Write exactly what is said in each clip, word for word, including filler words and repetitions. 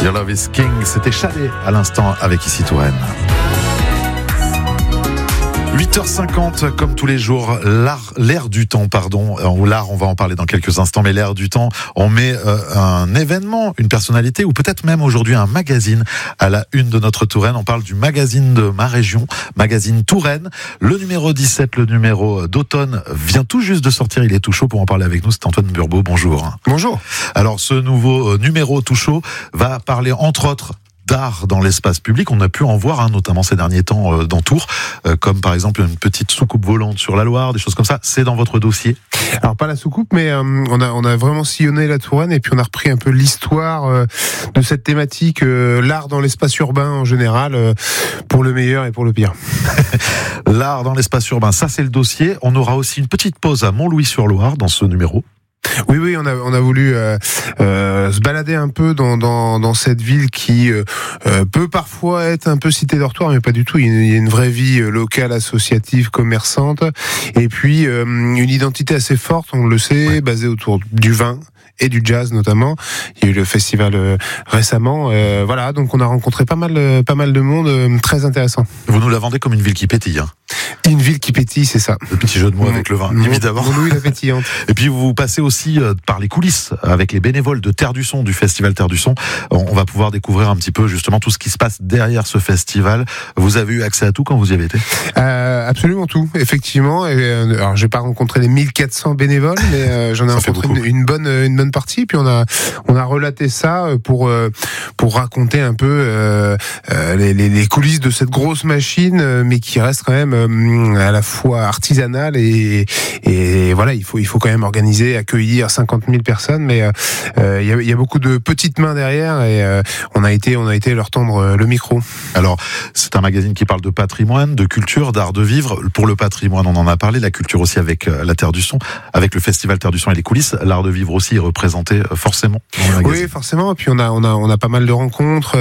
Your Love is King, c'était Chalet à l'instant avec Ici Touraine. huit heures cinquante, comme tous les jours, l'art, l'air du temps, pardon, ou l'art, on va en parler dans quelques instants, mais l'air du temps, on met euh, un événement, une personnalité, ou peut-être même aujourd'hui un magazine à la une de notre Touraine. On parle du magazine de ma région, magazine Touraine. Le numéro dix-sept, le numéro d'automne, vient tout juste de sortir, il est tout chaud. Pour en parler avec nous, c'est Antoine Burbeau, bonjour. Bonjour. Alors, ce nouveau numéro tout chaud va parler, entre autres, d'art dans l'espace public. On a pu en voir, hein, notamment ces derniers temps euh, dans Tours, euh, comme par exemple une petite soucoupe volante sur la Loire, des choses comme ça. C'est dans votre dossier? Alors pas la soucoupe, mais euh, on a on a vraiment sillonné la Touraine et puis on a repris un peu l'histoire euh, de cette thématique, euh, l'art dans l'espace urbain en général, euh, pour le meilleur et pour le pire. L'art dans l'espace urbain, ça c'est le dossier. On aura aussi une petite pause à Montlouis-sur-Loire dans ce numéro. Oui, oui, on a on a voulu euh, euh, se balader un peu dans dans dans cette ville qui euh, euh, peut parfois être un peu cité dortoir, mais pas du tout. Il y a une, il y a une vraie vie locale, associative, commerçante, et puis euh, une identité assez forte, on le sait, ouais. basée autour du vin et du jazz notamment. Il y a eu le festival euh, récemment. Euh, voilà, donc on a rencontré pas mal euh, pas mal de monde euh, très intéressant. Vous nous la vendez comme une ville qui pétille, hein. Une ville qui pétille, c'est ça. Le petit jeu de mots avec le vin, Mon, évidemment. Montlouis la pétillante. Et puis vous passez aussi euh, par les coulisses avec les bénévoles de Terre du Son, du festival Terre du Son. On va pouvoir découvrir un petit peu justement tout ce qui se passe derrière ce festival. Vous avez eu accès à tout quand vous y avez été? euh, Absolument tout, effectivement. Et, euh, alors j'ai pas rencontré les mille quatre cents bénévoles, mais euh, j'en ai ça rencontré une, une bonne une bonne partie. Puis on a on a relaté ça pour euh, pour raconter un peu euh, euh, les, les, les coulisses de cette grosse machine, mais qui reste quand même euh, à la fois artisanale et et voilà, il faut il faut quand même organiser, accueillir cinquante mille personnes, mais euh, il y a il y a beaucoup de petites mains derrière et euh, on a été on a été leur tendre le micro. Alors c'est un magazine qui parle de patrimoine, de culture, d'art de vivre. Pour le patrimoine, on en a parlé, la culture aussi avec la Terre du Son, avec le festival Terre du Son et les coulisses. L'art de vivre aussi est représenté forcément dans le magazine. Oui, forcément. Et puis on a on a on a pas mal de rencontres,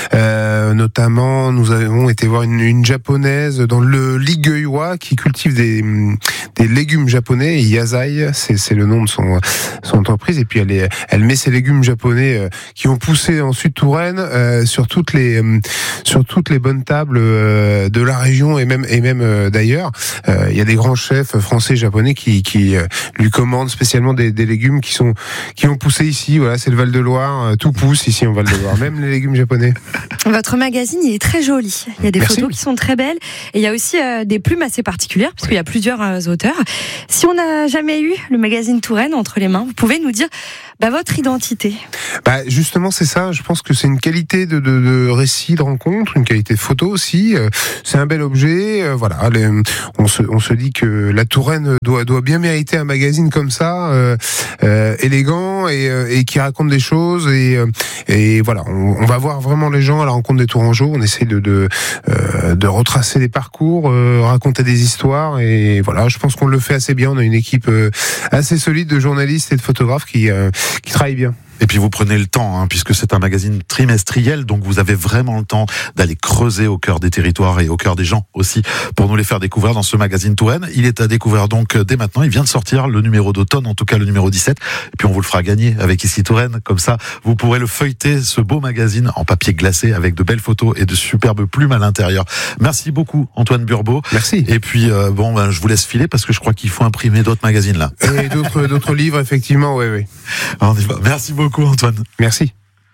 euh, notamment nous avons été voir une, une japonaise dans le Ligueyois qui cultive des des légumes japonais. Yazai, c'est c'est le nom de son son entreprise. Et puis elle est elle met ses légumes japonais euh, qui ont poussé en Sud-Touraine euh, sur toutes les euh, sur toutes les bonnes tables euh, de la région et même et même euh, d'ailleurs. Il euh, y a des grands chefs français et japonais qui qui euh, lui commandent spécialement des, des légumes qui sont qui ont poussé ici. Voilà, c'est le Val-de-Loire, tout pousse ici en Val-de-Loire, même les légumes japonais. Votre magazine, il est très joli. Il y a des Merci. photos qui sont très belles et il y a aussi euh, des plumes assez particulières parce qu'il y a plusieurs euh, auteurs. Si on n'a jamais eu le magazine Touraine entre les mains, vous pouvez nous dire bah, votre identité. Bah justement, c'est ça. Je pense que c'est une qualité de, de, de récit, de rencontre, une qualité de photo aussi. C'est un bel objet. Euh, voilà, les, on se on se dit que la Touraine doit doit bien mériter un magazine comme ça, euh, euh, élégant et, et qui raconte des choses et et voilà, on, on va voir vraiment les gens à la rencontre des Tourangeaux. On essaie de de euh, de retracer des parcours, euh, raconter des histoires et voilà. Je pense qu'on le fait assez bien. On a une équipe euh, assez solide de journalistes et de photographes qui euh, qui travaillent bien. Et puis vous prenez le temps, hein, puisque c'est un magazine trimestriel, donc vous avez vraiment le temps d'aller creuser au cœur des territoires et au cœur des gens aussi, pour nous les faire découvrir dans ce magazine Touraine. Il est à découvrir donc dès maintenant, il vient de sortir le numéro d'automne, en tout cas le numéro dix-sept, et puis on vous le fera gagner avec Ici Touraine, comme ça vous pourrez le feuilleter, ce beau magazine en papier glacé avec de belles photos et de superbes plumes à l'intérieur. Merci beaucoup Antoine Burbeau. Merci. Et puis euh, bon, ben, je vous laisse filer parce que je crois qu'il faut imprimer d'autres magazines là. Et d'autres d'autres livres effectivement, oui oui. On y va. Merci beaucoup Antoine. Merci.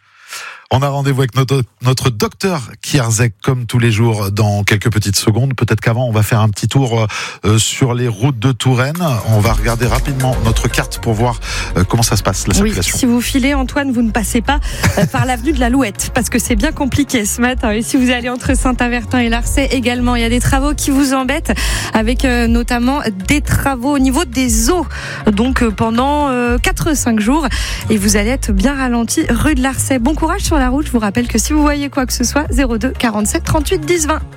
On a rendez-vous avec notre, notre docteur Kierzek comme tous les jours dans quelques petites secondes. Peut-être qu'avant on va faire un petit tour euh, sur les routes de Touraine. On va regarder rapidement notre carte pour voir euh, comment ça se passe, la circulation. Oui, si vous filez Antoine, vous ne passez pas euh, par l'avenue de la Louette parce que c'est bien compliqué ce matin. Et si vous allez entre Saint-Avertin et Larçay également, il y a des travaux qui vous embêtent avec euh, notamment des travaux au niveau des eaux. Donc euh, pendant euh, quatre à cinq jours et vous allez être bien ralenti rue de Larçay. Bon courage sur la route. Je vous rappelle que si vous voyez quoi que ce soit, zéro deux quarante-sept trente-huit dix vingt.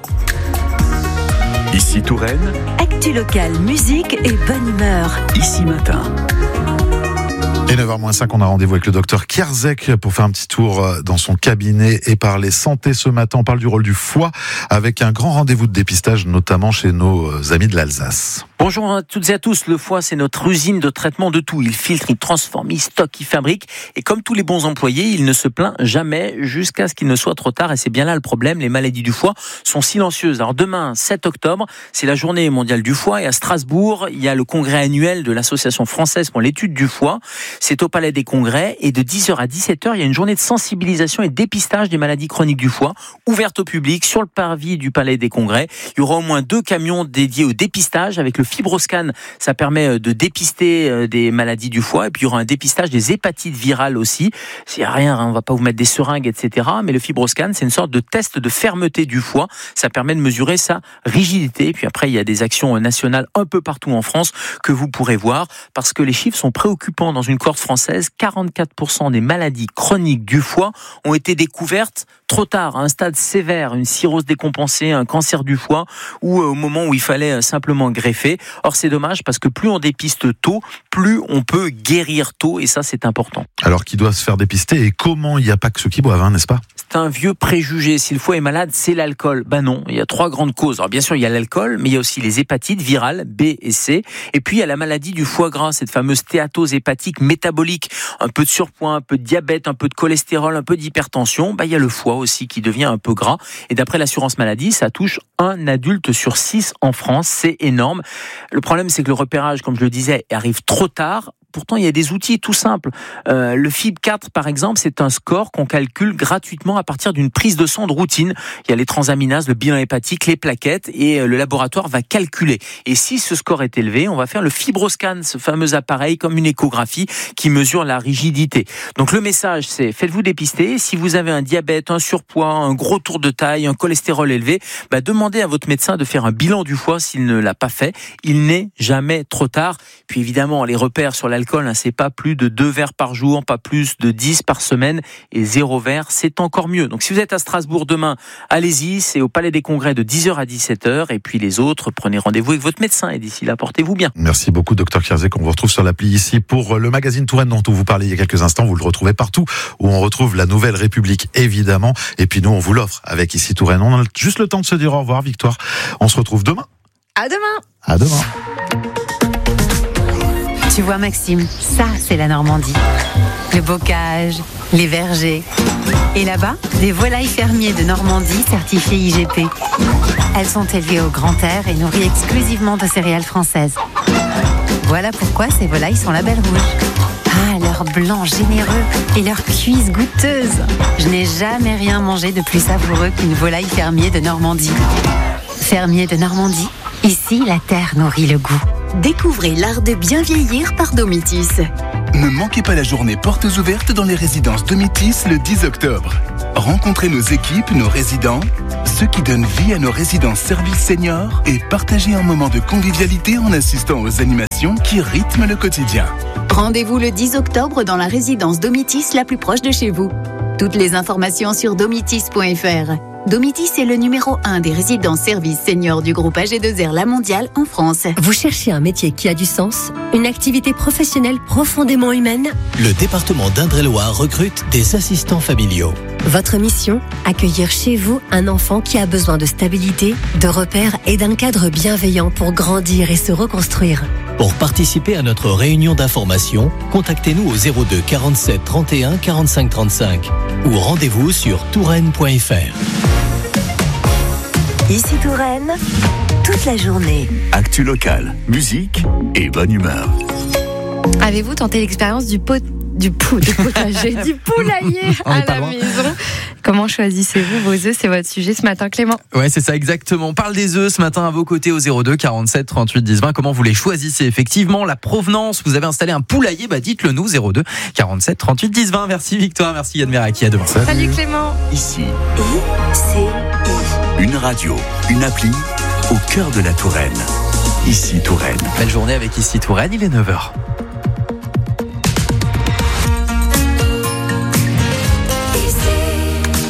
Ici Touraine. Actu locale, musique et bonne humeur. Ici Matin. Et neuf heures moins cinq, on a rendez-vous avec le docteur Kierzek pour faire un petit tour dans son cabinet et parler santé ce matin. On parle du rôle du foie avec un grand rendez-vous de dépistage, notamment chez nos amis de l'Alsace. Bonjour à toutes et à tous. Le foie, c'est notre usine de traitement de tout. Il filtre, il transforme, il stocke, il fabrique. Et comme tous les bons employés, il ne se plaint jamais jusqu'à ce qu'il ne soit trop tard. Et c'est bien là le problème. Les maladies du foie sont silencieuses. Alors demain, sept octobre, c'est la journée mondiale du foie. Et à Strasbourg, il y a le congrès annuel de l'Association française pour l'étude du foie. C'est au Palais des Congrès. Et de dix heures à dix-sept heures, il y a une journée de sensibilisation et dépistage des maladies chroniques du foie, ouverte au public sur le parvis du Palais des Congrès. Il y aura au moins deux camions dédiés au dépistage avec le FibroScan. Ça permet de dépister des maladies du foie. Et puis il y aura un dépistage des hépatites virales aussi. S'il n'y a rien, on ne va pas vous mettre des seringues, et cetera. Mais le FibroScan, c'est une sorte de test de fermeté du foie. Ça permet de mesurer sa rigidité. Et puis après, il y a des actions nationales un peu partout en France que vous pourrez voir parce que les chiffres sont préoccupants dans une cohorte française. quarante-quatre pour cent des maladies chroniques du foie ont été découvertes trop tard, à un stade sévère, une cirrhose décompensée, un cancer du foie, ou au moment où il fallait simplement greffer. Or, c'est dommage parce que plus on dépiste tôt, plus on peut guérir tôt, et ça, c'est important. Alors, qui doit se faire dépister et comment? Il n'y a pas que ceux qui boivent, hein, n'est-ce pas? C'est un vieux préjugé. Si le foie est malade, c'est l'alcool. Ben non, il y a trois grandes causes. Alors bien sûr, il y a l'alcool, mais il y a aussi les hépatites virales, B et C. Et puis, il y a la maladie du foie gras, cette fameuse stéatose hépatique métabolique. Un peu de surpoids, un peu de diabète, un peu de cholestérol, un peu d'hypertension. Ben, il y a le foie aussi qui devient un peu gras. Et d'après l'assurance maladie, ça touche un adulte sur six en France. C'est énorme. Le problème, c'est que le repérage, comme je le disais, arrive trop tard. Pourtant, il y a des outils tout simples. Euh, le F I B quatre, par exemple, c'est un score qu'on calcule gratuitement à partir d'une prise de sang de routine. Il y a les transaminases, le bilan hépatique, les plaquettes, et le laboratoire va calculer. Et si ce score est élevé, on va faire le FibroScan, ce fameux appareil comme une échographie qui mesure la rigidité. Donc le message, c'est faites-vous dépister. Si vous avez un diabète, un surpoids, un gros tour de taille, un cholestérol élevé, bah demandez à votre médecin de faire un bilan du foie s'il ne l'a pas fait. Il n'est jamais trop tard. Puis évidemment, les repères sur l'alcool, c'est pas plus de deux verres par jour, pas plus de dix par semaine, et zéro verre, c'est encore mieux. Donc si vous êtes à Strasbourg demain, allez-y, c'est au Palais des Congrès de dix heures à dix-sept heures, et puis les autres, prenez rendez-vous avec votre médecin, et d'ici là, portez-vous bien. Merci beaucoup, docteur Kierzek. On vous retrouve sur l'appli ici pour le magazine Touraine dont on vous parlait il y a quelques instants. Vous le retrouvez partout où on retrouve la Nouvelle République, évidemment. Et puis nous, on vous l'offre avec ici Touraine. On a juste le temps de se dire au revoir, Victoire. On se retrouve demain. À demain. À demain. Tu vois Maxime, ça c'est la Normandie. Le bocage, les vergers. Et là-bas, des volailles fermiers de Normandie certifiées I G P. Elles sont élevées au grand air et nourries exclusivement de céréales françaises. Voilà pourquoi ces volailles sont label rouge. Ah, leur blanc généreux et leur cuisse goûteuse. Je n'ai jamais rien mangé de plus savoureux qu'une volaille fermier de Normandie. Fermier de Normandie, ici la terre nourrit le goût. Découvrez l'art de bien vieillir par Domitis. Ne manquez pas la journée portes ouvertes dans les résidences Domitis le dix octobre. Rencontrez nos équipes, nos résidents, ceux qui donnent vie à nos résidences services seniors et partagez un moment de convivialité en assistant aux animations qui rythment le quotidien. Rendez-vous le dix octobre dans la résidence Domitis la plus proche de chez vous. Toutes les informations sur domitis point f r. Domitis est le numéro un des résidences services seniors du groupe A G deux R La Mondiale en France. Vous cherchez un métier qui a du sens, une activité professionnelle profondément humaine? Le département d'Indre-et-Loire recrute des assistants familiaux. Votre mission, accueillir chez vous un enfant qui a besoin de stabilité, de repères et d'un cadre bienveillant pour grandir et se reconstruire. Pour participer à notre réunion d'information, contactez-nous au zéro deux quarante-sept trente et un quarante-cinq trente-cinq ou rendez-vous sur touraine point f r. Ici Touraine, toute la journée. Actu locale, musique et bonne humeur. Avez-vous tenté l'expérience du pot du pot du potager, du poulailler à la maison? Comment choisissez-vous vos œufs? C'est votre sujet ce matin, Clément. Ouais, c'est ça exactement. On parle des œufs ce matin à vos côtés au zéro deux quarante-sept trente-huit dix vingt. Comment vous les choisissez effectivement? La provenance, vous avez installé un poulailler, bah dites-le nous, zéro deux quarante-sept trente-huit dix vingt. Merci Victoire, merci Yann Meraki, à demain. Salut, Salut Clément. Ici, une radio, une appli au cœur de la Touraine. Ici Touraine. Belle journée avec Ici Touraine, il est neuf heures.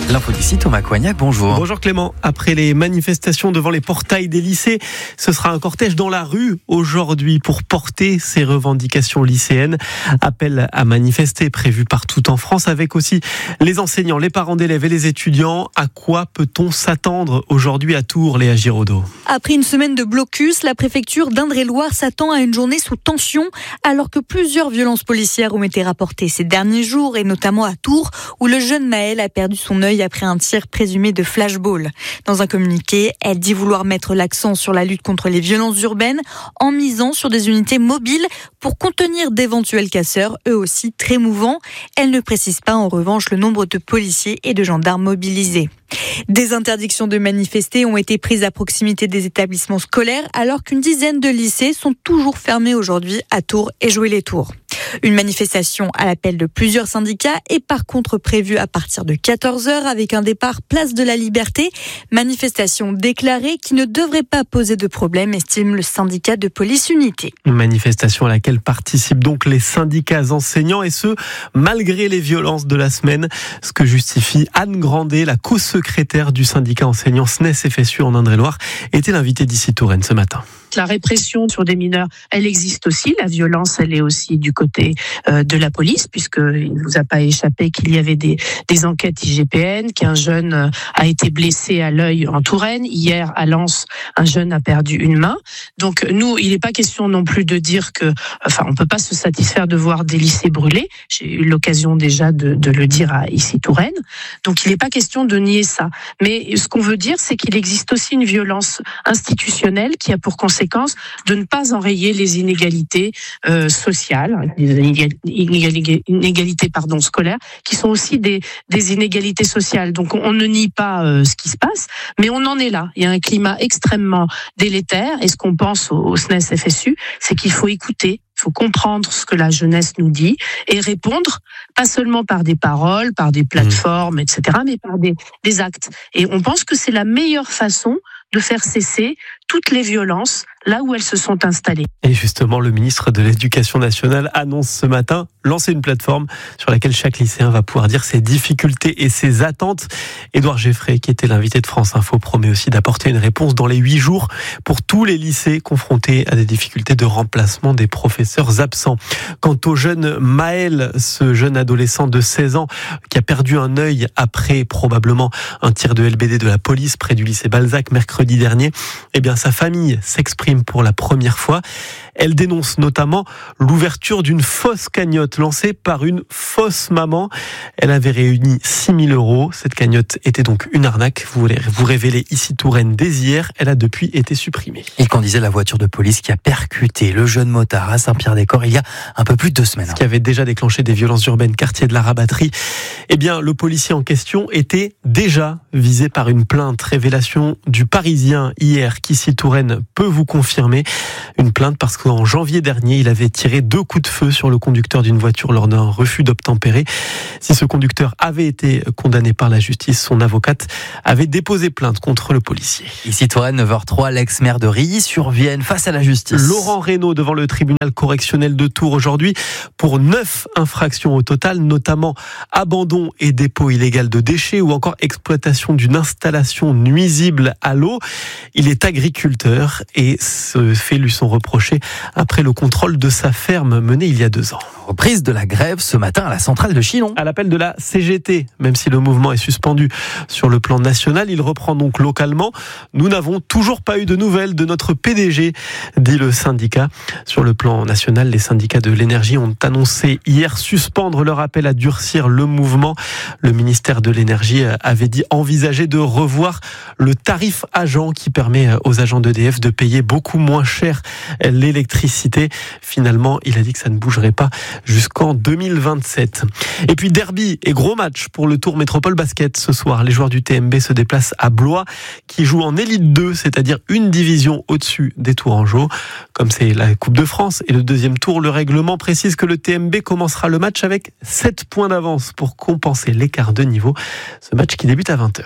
L'info d'ici, Thomas Coignac, bonjour. Bonjour Clément. Après les manifestations devant les portails des lycées, ce sera un cortège dans la rue aujourd'hui pour porter ces revendications lycéennes. Appel à manifester prévu partout en France avec aussi les enseignants, les parents d'élèves et les étudiants. À quoi peut-on s'attendre aujourd'hui à Tours, Léa Giraudot? Après une semaine de blocus, la préfecture d'Indre-et-Loire s'attend à une journée sous tension alors que plusieurs violences policières ont été rapportées ces derniers jours et notamment à Tours où le jeune Maël a perdu son œil après un tir présumé de flashball. Dans un communiqué, elle dit vouloir mettre l'accent sur la lutte contre les violences urbaines en misant sur des unités mobiles pour contenir d'éventuels casseurs, eux aussi très mouvants. Elle ne précise pas en revanche le nombre de policiers et de gendarmes mobilisés. Des interdictions de manifester ont été prises à proximité des établissements scolaires alors qu'une dizaine de lycées sont toujours fermés aujourd'hui à Tours et Joué-les-Tours. Une manifestation à l'appel de plusieurs syndicats est par contre prévue à partir de quatorze heures avec un départ place de la Liberté. Manifestation déclarée qui ne devrait pas poser de problème, estime le syndicat de police Unité. Une manifestation à laquelle participent donc les syndicats enseignants et ce, malgré les violences de la semaine. Ce que justifie Anne Grandet, la co-secrétaire du syndicat enseignant S N E S F S U en Indre-et-Loire, était l'invitée d'ici Touraine ce matin. La répression sur des mineurs, elle existe aussi. La violence, elle est aussi du côté euh, de la police, puisqu'il ne vous a pas échappé qu'il y avait des, des enquêtes I G P N, qu'un jeune euh, a été blessé à l'œil en Touraine. Hier, à Lens, un jeune a perdu une main. Donc, nous, il n'est pas question non plus de dire que, enfin, on peut pas se satisfaire de voir des lycées brûlés. J'ai eu l'occasion déjà de, de le dire à ici Touraine. Donc, il n'est pas question de nier ça. Mais ce qu'on veut dire, c'est qu'il existe aussi une violence institutionnelle qui a pour conséquence de ne pas enrayer les inégalités euh, sociales, les inégalités, inégalités pardon, scolaires, qui sont aussi des, des inégalités sociales. Donc on, on ne nie pas euh, ce qui se passe, mais on en est là. Il y a un climat extrêmement délétère, et ce qu'on pense au, au S N E S F S U, c'est qu'il faut écouter, il faut comprendre ce que la jeunesse nous dit et répondre, pas seulement par des paroles, par des plateformes, et cetera, mais par des, des actes. Et on pense que c'est la meilleure façon de faire cesser toutes les violences là où elles se sont installées. Et justement, le ministre de l'Éducation nationale annonce ce matin lancer une plateforme sur laquelle chaque lycéen va pouvoir dire ses difficultés et ses attentes. Édouard Geffray, qui était l'invité de France Info, promet aussi d'apporter une réponse dans les huit jours pour tous les lycées confrontés à des difficultés de remplacement des professeurs absents. Quant au jeune Maël, ce jeune adolescent de seize ans qui a perdu un œil après probablement un tir de L B D de la police près du lycée Balzac mercredi dernier, eh bien sa famille s'exprime pour la première fois. Elle dénonce notamment l'ouverture d'une fausse cagnotte lancée par une fausse maman. Elle avait réuni six mille euros. Cette cagnotte était donc une arnaque. Vous voulez vous révéler ici Touraine dès hier. Elle a depuis été supprimée. Et qu'on disait la voiture de police qui a percuté le jeune motard à Saint-Pierre-des-Corps il y a un peu plus de deux semaines. Ce qui avait déjà déclenché des violences urbaines quartier de la Rabatterie. Eh bien, le policier en question était déjà visé par une plainte. Révélation du Parisien hier qui ici Touraine peut vous confirmer. Une plainte parce qu'en janvier dernier, il avait tiré deux coups de feu sur le conducteur d'une voiture lors d'un refus d'obtempérer. Si ce conducteur avait été condamné par la justice, son avocate avait déposé plainte contre le policier. Ici Touraine, neuf heures trois, l'ex-maire de Rilly-sur-Vienne face à la justice. Laurent Reynaud devant le tribunal correctionnel de Tours aujourd'hui pour neuf infractions au total, notamment abandon et dépôt illégal de déchets ou encore exploitation d'une installation nuisible à l'eau. Il est agriculteur et ce fait lui sont reprochés après le contrôle de sa ferme menée il y a deux ans. Reprise de la grève ce matin à la centrale de Chilon. À l'appel de la C G T, même si le mouvement est suspendu sur le plan national, il reprend donc localement. Nous n'avons toujours pas eu de nouvelles de notre P D G, dit le syndicat. Sur le plan national, les syndicats de l'énergie ont annoncé hier suspendre leur appel à durcir le mouvement. Le ministère de l'énergie avait dit envisager de revoir le tarif agent qui permet aux agents d'E D F de payer beaucoup moins cher l'électricité. Finalement, il a dit que ça ne bougerait pas jusqu'en deux mille vingt-sept. Et puis derby et gros match pour le Tour Métropole Basket ce soir. Les joueurs du T M B se déplacent à Blois qui joue en élite deux, c'est-à-dire une division au-dessus des Tourangeaux. Comme c'est la Coupe de France et le deuxième tour, le règlement précise que le T M B commencera le match avec sept points d'avance pour compenser l'écart de niveau. Ce match qui débute à vingt heures.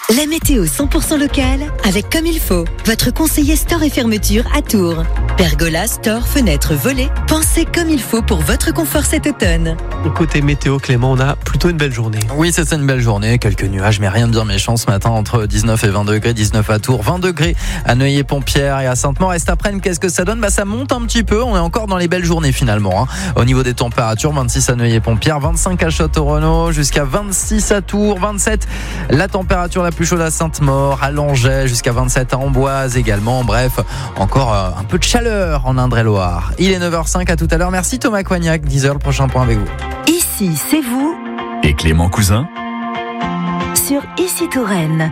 La météo cent pour cent locale avec Comme il faut, votre conseiller store et fermeture à Tours. Pergola, store, fenêtres, volets, pensez comme il faut pour votre confort cet automne. Côté météo, Clément, on a plutôt une belle journée. Oui, c'est ça, une belle journée. Quelques nuages, mais rien de bien méchant ce matin. Entre dix-neuf et vingt degrés, dix-neuf à Tours, vingt degrés à Neuilly-Pont-Pierre et à Sainte-Maure. Et cet après-midi, qu'est-ce que ça donne? Bah, ça monte un petit peu. On est encore dans les belles journées finalement. Hein. Au niveau des températures, vingt-six à Neuilly-Pont-Pierre, vingt-cinq à Château-Renaud, jusqu'à vingt-six à Tours, vingt-sept. La température la plus chaude à Sainte-Maure, à Langeais, jusqu'à vingt-sept à Amboise également. Bref, encore euh, un peu de chaleur en Indre-et-Loire. Il est neuf heures cinq, à tout à l'heure. Merci Thomas Coignac, dix heures, le prochain point avec vous. Ici, c'est vous. Et Clément Cousin Sur Ici Touraine.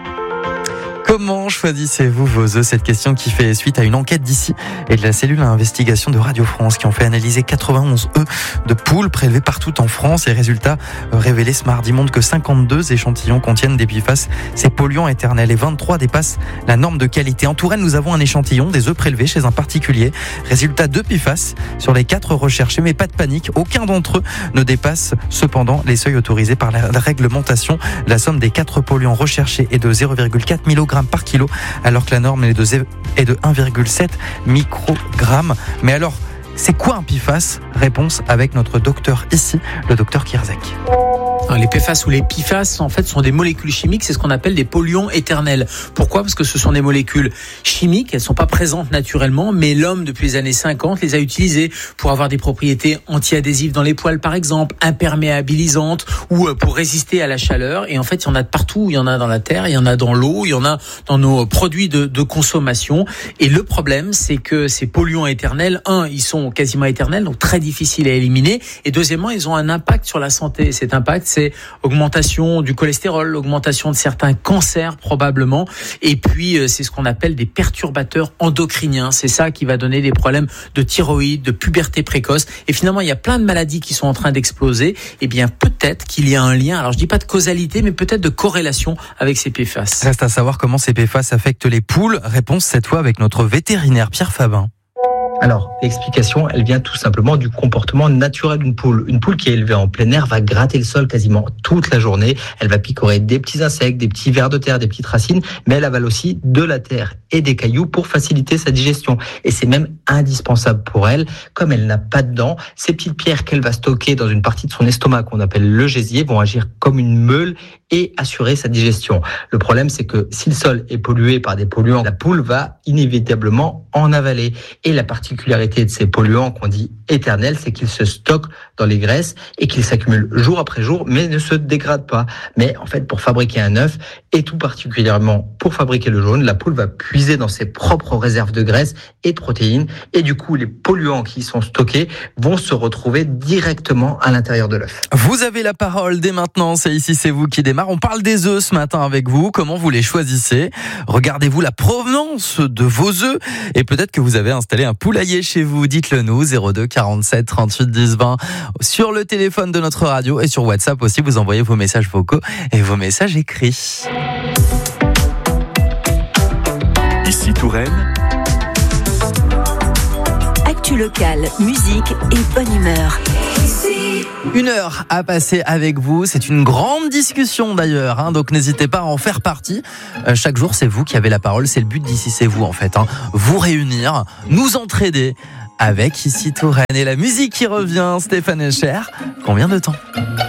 Comment choisissez-vous vos œufs? Cette question qui fait suite à une enquête d'ici et de la cellule à investigation de Radio France qui ont fait analyser quatre-vingt-onze œufs de poules prélevés partout en France. Et résultats révélés ce mardi montrent que cinquante-deux échantillons contiennent des P F A S, ces polluants éternels, et vingt-trois dépassent la norme de qualité. En Touraine, nous avons un échantillon des œufs prélevés chez un particulier. Résultat, deux P F A S sur les quatre recherchés, mais pas de panique, aucun d'entre eux ne dépasse cependant les seuils autorisés par la réglementation. La somme des quatre polluants recherchés est de zéro virgule quatre milligrammes par kilo, alors que la norme est de un virgule sept microgrammes. Mais alors, c'est quoi un P F A S? Réponse avec notre docteur ici, le docteur Kierzek. Les P F A S ou les P F A S, en fait, sont des molécules chimiques, c'est ce qu'on appelle des polluants éternels. Pourquoi? Parce que ce sont des molécules chimiques, elles ne sont pas présentes naturellement, mais l'homme, depuis les années cinquante, les a utilisées pour avoir des propriétés anti-adhésives dans les poêles, par exemple, imperméabilisantes, ou pour résister à la chaleur. Et en fait, il y en a de partout, il y en a dans la terre, il y en a dans l'eau, il y en a dans nos produits de, de consommation. Et le problème, c'est que ces polluants éternels, un, ils sont quasiment éternels, donc très difficiles à éliminer, et deuxièmement, ils ont un impact sur la santé. Cet impact, c'est augmentation du cholestérol, augmentation de certains cancers probablement, et puis c'est ce qu'on appelle des perturbateurs endocriniens. C'est ça qui va donner des problèmes de thyroïde, de puberté précoce, et finalement il y a plein de maladies qui sont en train d'exploser. Et bien peut-être qu'il y a un lien, alors je dis pas de causalité, mais peut-être de corrélation avec ces P F A S. Reste à savoir comment ces P F A S affectent les poules. Réponse cette fois avec notre vétérinaire Pierre Fabin. Alors, l'explication, elle vient tout simplement du comportement naturel d'une poule. Une poule qui est élevée en plein air va gratter le sol quasiment toute la journée. Elle va picorer des petits insectes, des petits vers de terre, des petites racines, mais elle avale aussi de la terre et des cailloux pour faciliter sa digestion. Et c'est même indispensable pour elle. Comme elle n'a pas de dents, ces petites pierres qu'elle va stocker dans une partie de son estomac qu'on appelle le gésier vont agir comme une meule et assurer sa digestion. Le problème, c'est que si le sol est pollué par des polluants, la poule va inévitablement en avaler. Et la particularité de ces polluants qu'on dit éternels, c'est qu'ils se stockent dans les graisses et qu'ils s'accumulent jour après jour, mais ne se dégradent pas. Mais en fait, pour fabriquer un œuf, et tout particulièrement pour fabriquer le jaune, la poule va puiser dans ses propres réserves de graisse et de protéines. Et du coup, les polluants qui y sont stockés vont se retrouver directement à l'intérieur de l'œuf. Vous avez la parole dès maintenant, c'est Ici c'est vous qui démarre. On parle des œufs ce matin avec vous. Comment vous les choisissez? Regardez-vous la provenance de vos œufs, et peut-être que vous avez installé un poulailler chez vous. Dites-le nous, zéro deux quarante-sept trente-huit dix vingt, sur le téléphone de notre radio, et sur WhatsApp aussi. Vous envoyez vos messages vocaux et vos messages écrits. Ici Touraine. Actu locale, musique et bonne humeur. Une heure à passer avec vous, c'est une grande discussion d'ailleurs, hein, donc n'hésitez pas à en faire partie. Euh, chaque jour, c'est vous qui avez la parole, c'est le but d'Ici c'est vous en fait, hein. Vous réunir, nous entraider avec Ici Touraine, et la musique qui revient, Stéphane Echer. Combien de temps?